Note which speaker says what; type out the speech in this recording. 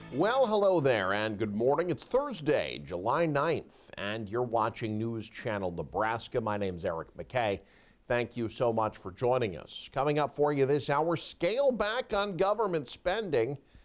Speaker 1: Well, hello there and good morning. It's Thursday, July 9th, and you're watching News Channel Nebraska. My name's Eric McKay. Thank you so much for joining us. Coming up for you this hour, scale back on government spending